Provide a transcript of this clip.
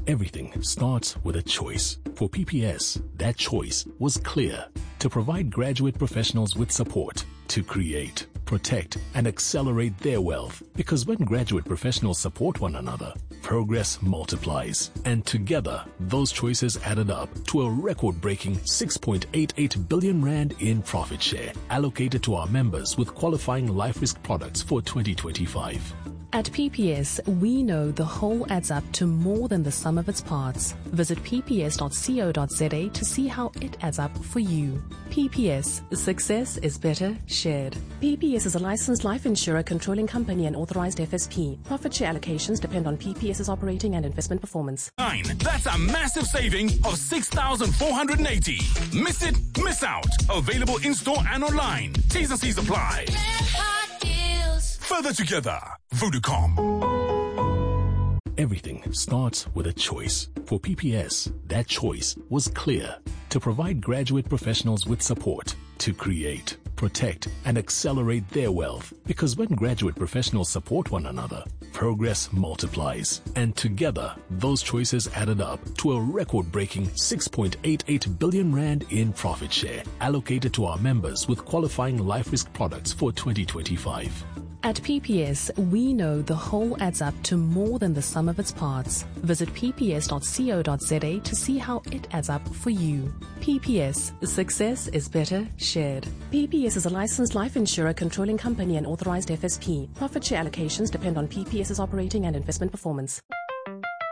Everything starts with a choice. For PPS, that choice was clear: to provide graduate professionals with support to create, protect, and accelerate their wealth. Because when graduate professionals support one another, progress multiplies. And together, those choices added up to a record-breaking 6.88 billion rand in profit share allocated to our members with qualifying life risk products for 2025. At PPS, we know the whole adds up to more than the sum of its parts. Visit pps.co.za to see how it adds up for you. PPS, success is better shared. PPS is a licensed life insurer, controlling company and authorized FSP. Profit share allocations depend on PPS's operating and investment performance. That's a massive saving of 6,480. Miss it, miss out. Available in-store and online. T's and C's apply. Further together, Vodacom. Everything starts with a choice. For PPS, that choice was clear: to provide graduate professionals with support to create, protect, and accelerate their wealth. Because when graduate professionals support one another, progress multiplies. And together, those choices added up to a record-breaking 6.88 billion rand in profit share allocated to our members with qualifying life risk products for 2025. At PPS, we know the whole adds up to more than the sum of its parts. Visit pps.co.za to see how it adds up for you. PPS, success is better shared. PPS is a licensed life insurer, controlling company and authorized FSP. Profit share allocations depend on PPS's operating and investment performance.